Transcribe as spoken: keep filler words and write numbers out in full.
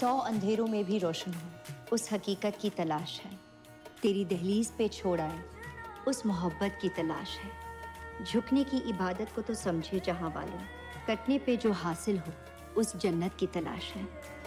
सौ अंधेरों में भी रोशन हो, उस हकीकत की तलाश है। तेरी दहलीज पे छोड़ आए उस मोहब्बत की तलाश है। झुकने की इबादत को तो समझे जहां वालों, कटने पे जो हासिल हो उस जन्नत की तलाश है।